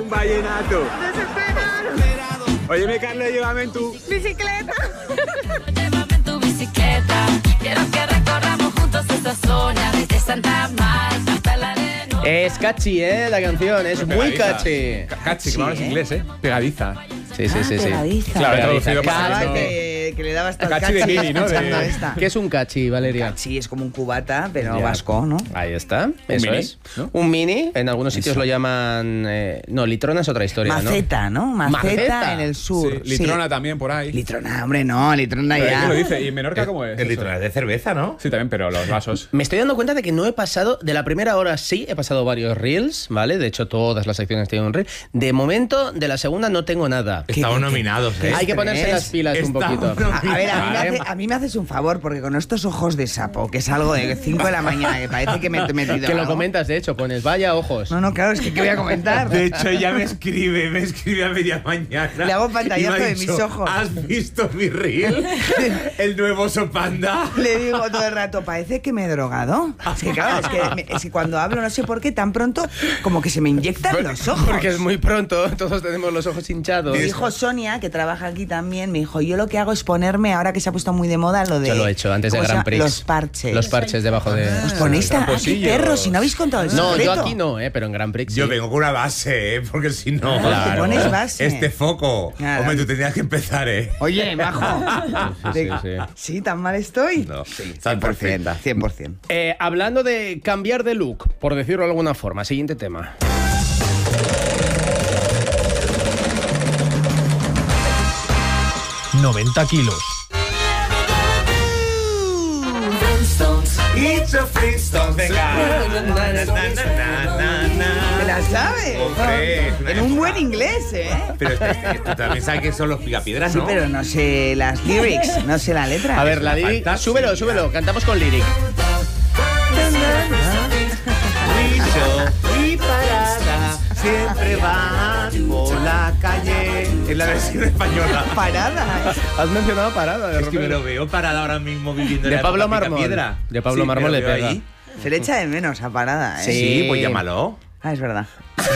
un vallenato. Desesperado. Óyeme, Carlos, llévame en tu bicicleta. Llévame en tu bicicleta. Quiero que recorramos juntos esta zona desde Santa Marta hasta la de... Es catchy, la canción, es muy catchy. Catchy, que hablas inglés, Pegadiza. Sí. Pegadiza. Claro, traducido Pensaba que le dabas hasta el Catchy de Kini, ¿no? escuchando esta. ¿Qué es un catchy, Valeria? Sí, es como un cubata, pero Ya. vasco, ¿no? Ahí está, eso mini, es. ¿no? Un mini, en algunos sitios lo llaman... no, litrona es otra historia, Maceta, ¿no? Maceta Maceta. en el sur. Sí, litrona también por ahí. Litrona, hombre, no, litrona Pero ya. ¿quién lo dice? ¿Y en Menorca cómo es? El litrona es de cerveza, ¿no? Sí, también, pero los vasos. Me estoy dando cuenta de que no he pasado, de la primera hora sí, he pasado varios reels, ¿vale? De hecho, todas las secciones tienen un reel. De momento, de la segunda no tengo nada. Estamos nominados, Hay que ponerse las pilas un poquito. A ver, a mí me haces un favor, porque con estos ojos de sapo, que es algo de 5 de la mañana, que parece que me he metido Que lo algo. comentas, de hecho, pones vaya ojos. No, claro, es que ¿qué voy a comentar? De hecho, ella me escribe a media mañana. Le hago pantallazo y me ha de dicho, mis ojos. ¿Has visto mi reel? El nuevo oso panda. Le digo todo el rato, parece que me he drogado. Es que claro, es que cuando hablo no sé por qué tan pronto como que se me inyectan los ojos. Porque es muy pronto, todos tenemos los ojos hinchados. Me dijo Sonia, que trabaja aquí también, me dijo, yo lo que hago es ponerme, ahora que se ha puesto muy de moda, lo de... Yo lo he hecho antes de ¿cómo se Grand llama? Prix. Los parches. Los parches debajo de... Os ponéis tan... ¡Qué tramposillos. perros! Si no habéis contado el No, secreto. yo aquí no, pero en Grand Prix sí. Yo vengo con una base, porque si no... Claro. Te pones base. Este foco. Claro. Hombre, tú tenías que empezar, Oye, majo. Sí. Sí, ¿tan mal estoy? No, Sí, estás 100%, perfecta. 100%. Hablando de cambiar de look, por decirlo de alguna forma, siguiente tema. ...90 kilos. It's a Flintstones, venga. ¿Te la sabes? Hombre, es una En un época. buen inglés, ¿eh? Pero esto también sabes que son los picapiedras, Sí, ¿no? pero no sé las lyrics, no sé la letra. A ver, la lyric... fantástica. Súbelo, cantamos con lyric. Y parada, siempre van por la calle. En la versión española. Parada. Has mencionado Parada, de Es que me repente. lo veo parada ahora mismo viviendo en De la Pablo época Mármol. Picapiedra. De Pablo Sí, Mármol me le lo veo pega. ahí. Se le echa de menos a Parada, ¿eh? Sí, pues llámalo. Ah, es verdad.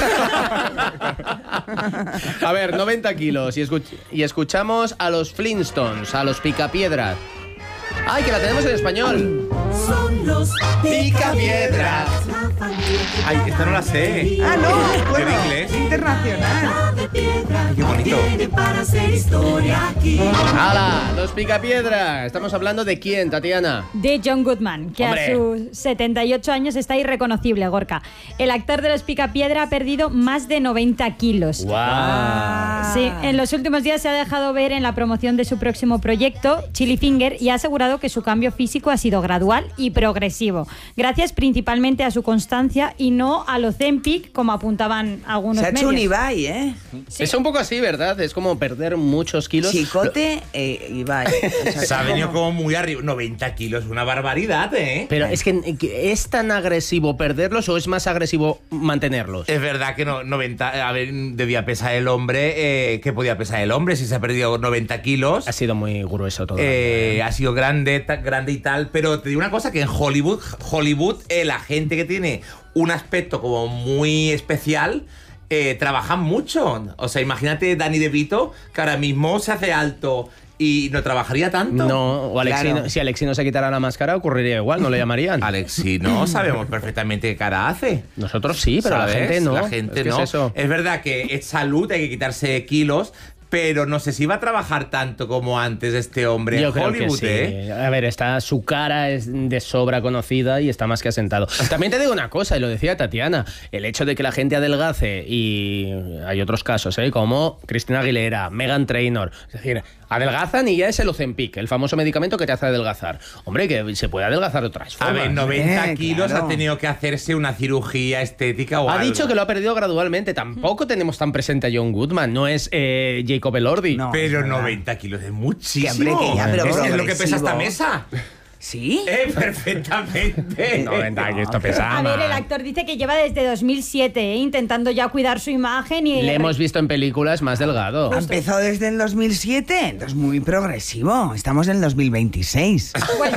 A ver, 90 kilos y escuchamos a los Flintstones, a los Picapiedras. ¡Ay, que la tenemos en español! Son los Picapiedras. Ay, esta no la sé. Ah, no, bueno, de inglés? internacional. de piedra. Qué bonito. Vienen para hacer historia aquí. ¡Hala! Los Picapiedras. Estamos hablando de quién, Tatiana. De John Goodman, que ¡Hombre! a sus 78 años está irreconocible, Gorka. El actor de Los Picapiedra ha perdido más de 90 kilos. ¡Guau! Sí, en los últimos días se ha dejado ver en la promoción de su próximo proyecto, Chili Finger, y ha asegurado que su cambio físico ha sido gradual y progresivo, gracias principalmente a su constancia y no al Ozempic, como apuntaban algunos Se ha hecho un medios. Ibai, ¿eh? Es un poco así, ¿verdad? Es como perder muchos kilos. Chicote Ibai. O sea, Se ha venido como muy arriba. 90 kilos, una barbaridad, ¿eh? Pero es que ¿es tan agresivo perderlos o es más agresivo mantenerlos? Es verdad que 90, a ver, debía pesar el hombre. ¿Qué podía pesar el hombre si se ha perdido 90 kilos? Ha sido muy grueso todo. Ha sido grande y tal, pero te digo una cosa, que en Hollywood la gente que tiene un aspecto como muy especial trabajan mucho. O sea, imagínate Danny DeVito, que ahora mismo se hace alto y no trabajaría tanto. No, o Alexi, Claro. si Alexi no se quitara la máscara ocurriría igual, no le llamarían. Alexi, no sabemos perfectamente qué cara hace. Nosotros sí, pero ¿Sabes? la gente no. La gente ¿Qué no. es eso? Es verdad que es salud, hay que quitarse kilos, pero no sé si va a trabajar tanto como antes este hombre Yo en creo Hollywood, que sí. A ver, su cara es de sobra conocida y está más que asentado. También te digo una cosa, y lo decía Tatiana, el hecho de que la gente adelgace, y hay otros casos, como Cristina Aguilera, Meghan Trainor, es decir, adelgazan y ya es el Ozempic, el famoso medicamento que te hace adelgazar. Hombre, que se puede adelgazar de otras A formas. ver, 90 kilos claro. ha tenido que hacerse una cirugía estética o Ha algo. dicho que lo ha perdido gradualmente. Tampoco tenemos tan presente a John Goodman. No es Jacob Elordi. No. Pero es verdad. 90 kilos es muchísimo. Que, hombre, que ya, pero es lo que pesa progresivo. esta mesa. ¿Sí? Perfectamente. 90 aquí, esto pesa. A ver, el man. actor dice que lleva desde 2007 intentando ya cuidar su imagen y... Le hemos visto en películas más delgado. ¿Ha empezado desde el 2007? Entonces muy progresivo. Estamos en el 2026. Pues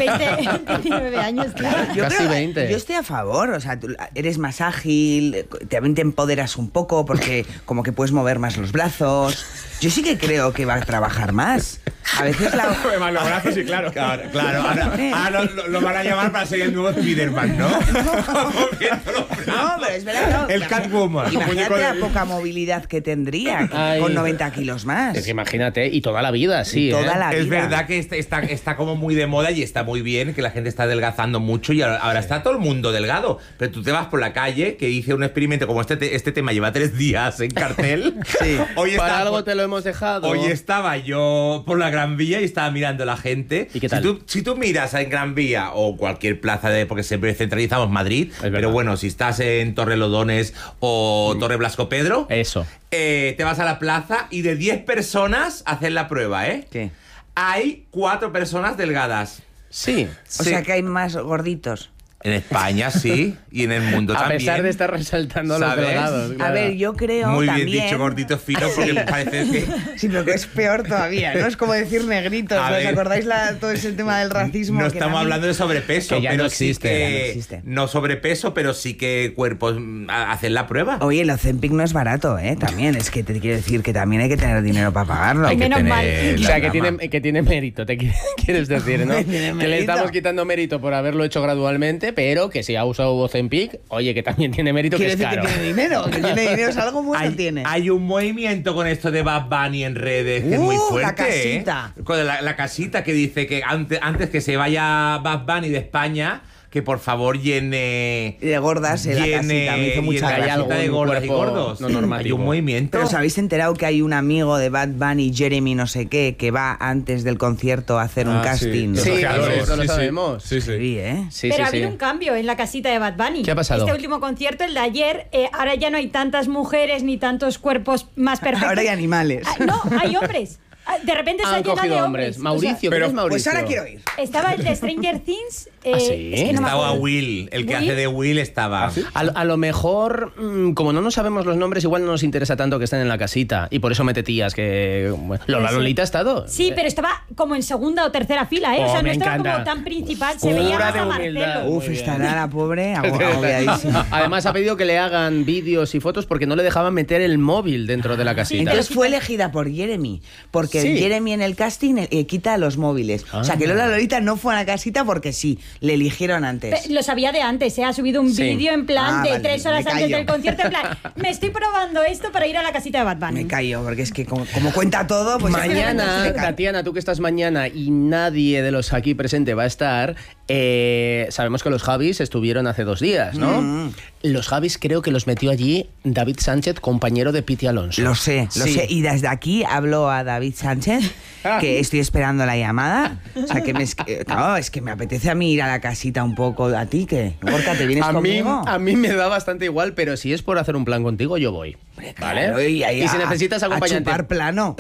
29 años, claro. Casi 20. Yo estoy a favor, o sea, tú eres más ágil, también te empoderas un poco porque como que puedes mover más los brazos. Yo sí que creo que va a trabajar más. A veces la... Más los brazos y claro. Claro, ahora lo van a llamar para ser el nuevo Spiderman, ¿no? Moviendo los brazos. No, pero es verdad. El Catwoman. Imagínate la poca movilidad que tendría Ay. con 90 kilos más. Es que imagínate, y toda la vida, sí. Y toda la Es vida. verdad que está como muy de moda y está muy bien, que la gente está adelgazando mucho y ahora está todo el mundo delgado. Pero tú te vas por la calle, que hice un experimento como este tema lleva 3 días en cartel. Sí. Para algo te lo hemos dejado. Hoy estaba yo por la Gran Vía y estaba mirando a la gente. ¿Y qué tal? Si tú miras en Gran Vía o cualquier plaza porque siempre centralizamos Madrid, verdad. pero bueno, si estás en Torrelodones o Torre Blasco Pedro, Eso. te vas a la plaza y de 10 personas hacen la prueba, ¿eh? ¿Qué? Hay 4 personas delgadas. Sí. O sea que hay más gorditos. En España sí, y en el mundo A también. pesar de estar resaltando los ¿Sabes? delgados. A claro. ver, yo creo Muy también... bien dicho, gordito fino, porque parece que... Sí, pero que es peor todavía, ¿no? Es como decir negritos. A ¿Os ver. acordáis todo ese tema del racismo? No que estamos era hablando de sobrepeso, Que ya pero no sí existe, que... ya no existe. No sobrepeso, pero sí que cuerpos hacen la prueba. Oye, el Ozempic no es barato, ¿eh? También, es que te quiero decir que también hay que tener dinero para pagarlo. Ay, menos mal. O sea, que tiene mérito, quieres decir, ¿no? Tiene Que le mérito. estamos quitando mérito por haberlo hecho gradualmente, pero que si ha usado Ozempic, oye, que también tiene mérito, que Quiere es decir caro. que tiene dinero, que tiene dinero, es algo bueno tiene. Hay un movimiento con esto de Bad Bunny en redes que es muy fuerte. La casita. ¿eh? Con la casita que dice que antes que se vaya Bad Bunny de España, que por favor llene... Y de gordas en la casita, me hizo mucha llene gracia. la casita de algún gordas y cuerpo gordos. no normativo. Hay un movimiento. Pero os habéis enterado que hay un amigo de Bad Bunny, Jeremy no sé qué, que va antes del concierto a hacer un casting. Sí, ojeadores, eso lo sí, sabemos. Sí, sí. Sí, ¿eh? Sí, Pero sí, ha sí. habido un cambio en la casita de Bad Bunny. ¿Qué ha pasado? Este último concierto, el de ayer, ahora ya no hay tantas mujeres ni tantos cuerpos más perfectos. Ahora hay animales. No, hay hombres. De repente se ha Han llenado cogido de hombres. hombres. Mauricio, pero- ¿quién es Mauricio? Pues ahora quiero ir. Estaba el de Stranger Things. ¿Ah, sí? es que no me Estaba acuerdo. Will, el que ¿Will? hace de Will estaba. A lo mejor, como no nos sabemos los nombres, igual no nos interesa tanto que estén en la casita. Y por eso mete tías que... Bueno, Lola Sí. Lolita ha estado. Sí, pero estaba como en segunda o tercera fila, ¿eh? O Oh, sea, no me estaba encanta. como tan principal. Se Pura veía más de a humildad. Marcelo. Uf, Muy bien. estará la pobre agobiadísima. Además ha pedido que le hagan vídeos y fotos porque no le dejaban meter el móvil dentro de la casita. Entonces fue elegida por Jeremy, porque Sí. Jeremy en el casting quita los móviles. O sea que Lola Lolita no fue a la casita porque sí, le eligieron antes. Lo sabía de antes, ¿eh? Ha subido un Sí. vídeo en plan Ah, de vale, 3 horas me antes callo. del concierto, en plan, me estoy probando esto para ir a la casita de Bad Bunny. Me callo, porque es que como cuenta todo, pues... Mañana, me callo. Tatiana, tú que estás mañana y nadie de los aquí presente va a estar, sabemos que los Javis estuvieron hace 2 días, ¿no? Los Javis creo que los metió allí David Sánchez, compañero de Piti Alonso. Lo sé. Sí. Y desde aquí hablo a David Sánchez, que estoy esperando la llamada. O sea, claro, es que me apetece a mí ir a la casita un poco. ¿A ti qué? Gorka, ¿te vienes A mí, conmigo? a mí me da bastante igual, pero si es por hacer un plan contigo, yo voy. ¿Vale? Claro, y si necesitas acompañante. A chupar plano.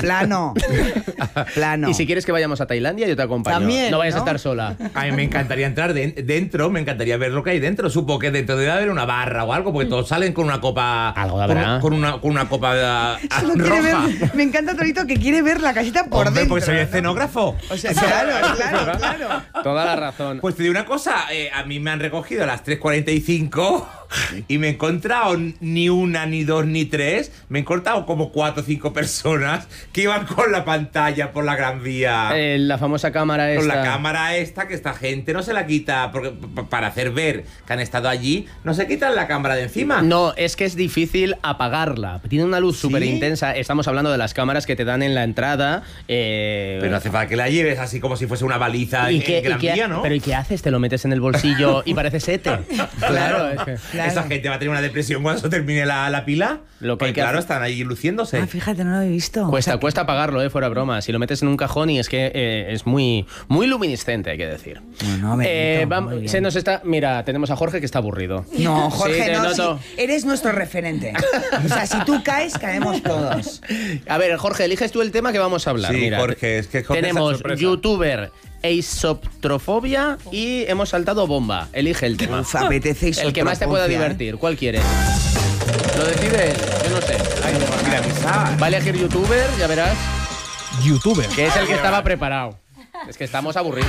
Plano. Y si quieres que vayamos a Tailandia, yo te acompaño. También, no vayas a ¿no? estar sola. A mí me encantaría entrar dentro, me encantaría ver lo que hay dentro. Supongo que dentro debe haber una barra o algo, porque todos salen con una copa. Algo habrá. Con una copa Solo quiere roja. ver- me encanta Torito que quiere ver la casita por Hombre, dentro. porque soy ¿no? escenógrafo. O sea, claro. Toda la razón. Pues te digo una cosa, a mí me han recogido a las 3:45 y me he encontrado ni una, ni dos, ni tres. Me he encontrado como 4 o 5 personas que iban con la pantalla por la Gran Vía. La famosa cámara esta. Con la cámara esta, que esta gente no se la quita porque, para hacer ver que han estado allí, no se quitan la cámara de encima. No, es que es difícil apagarla. Tiene una luz súper intensa. Estamos hablando de las cámaras que te dan en la entrada. Pero no hace falta que la lleves así como si fuese una baliza en Gran Vía, ¿no? Pero ¿y qué haces? Te lo metes en el bolsillo y pareces Ete. Claro, es que... Claro. Esa gente va a tener una depresión cuando se termine la pila. Lo que Porque, hay que claro, hacer- están ahí luciéndose. Ah, fíjate, no lo he visto. Cuesta apagarlo, fuera broma. Si lo metes en un cajón y es que es muy, muy luminiscente, hay que decir. Bueno, Benito, muy bien. se nos está... Mira, tenemos a Jorge que está aburrido. No, Sí, Jorge, te no, noto. sí, eres nuestro referente. O sea, si tú caes, caemos todos. A ver, Jorge, eliges tú el tema que vamos a hablar. Sí, Mira, Jorge, es que Jorge es tenemos sorpresa. youtuber, eisoptrofobia y hemos saltado bomba. Elige el tema. Uf, apetece El que más te pueda divertir. ¿Cuál quieres? Lo decide él. Yo no sé. Va a elegir youtuber, ya verás. Youtuber. Que es el que estaba preparado. Es que estamos aburridos,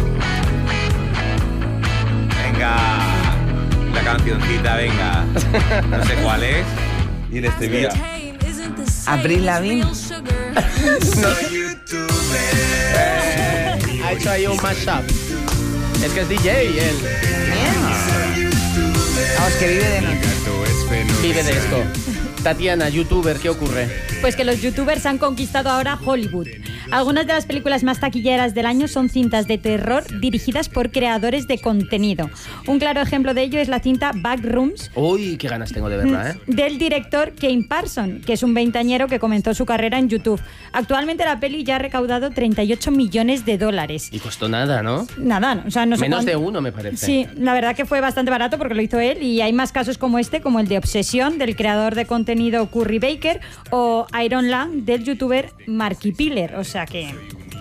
Venga, la cancioncita, venga. No sé cuál es. Y el estribillo. Avril Lavigne. Ha hecho ahí un mashup. Es que es DJ, él. Bien. Vamos, que vive de noche. Vive de esto. Tatiana, youtuber, ¿qué ocurre? Pues que los youtubers han conquistado ahora Hollywood. Algunas de las películas más taquilleras del año son cintas de terror dirigidas por creadores de contenido. Un claro ejemplo de ello es la cinta Backrooms. Uy, qué ganas tengo de verla, Del director Kane Parson, que es un veinteañero que comenzó su carrera en YouTube. Actualmente la peli ya ha recaudado $38 millones. Y costó nada, ¿no? Nada, o sea, no sé Menos cuánto. de uno, me parece. Sí, la verdad que fue bastante barato porque lo hizo él y hay más casos como este, como el de Obsesión del creador de contenido Curry Baker o Iron Lang del youtuber Marky Piller, o sea que...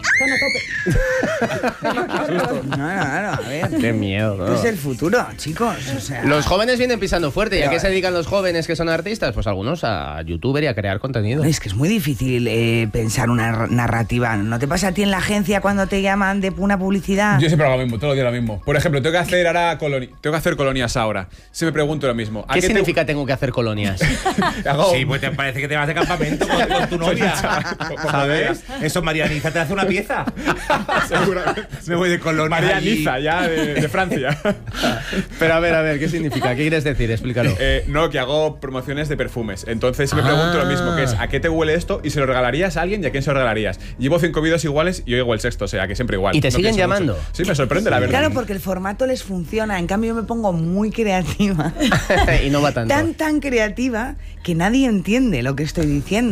No, a ver. Qué miedo, ¿no? Esto es el futuro, chicos. O sea, Los jóvenes vienen pisando fuerte. ¿Y a qué se dedican los jóvenes que son artistas? Pues algunos a youtuber y a crear contenido. es que es muy difícil pensar una narrativa. ¿No te pasa a ti en la agencia cuando te llaman de una publicidad? Yo siempre hago lo mismo, todos los días lo mismo. Por ejemplo, tengo que hacer colonias ahora. Se me pregunto lo mismo. ¿Qué significa tengo que hacer colonias? Sí, pues te parece que te vas de campamento con tu novia. ¿Sabes? Eso, Marianiza te hace una pieza. Seguramente. Me voy de colonia. María allí. Niza, ya de Francia. Pero a ver, ¿qué significa? ¿Qué quieres decir? Explícalo. No, que hago promociones de perfumes. Entonces me pregunto lo mismo, que es ¿a qué te huele esto? Y se lo regalarías a alguien y a quién se lo regalarías. Llevo 5 vídeos iguales y oigo el sexto, o sea, que siempre igual. ¿Y te No siguen pienso llamando? mucho. Sí, me sorprende, la verdad. Claro, porque el formato les funciona. En cambio, yo me pongo muy creativa. Y no va tanto. Tan creativa que nadie entiende lo que estoy diciendo.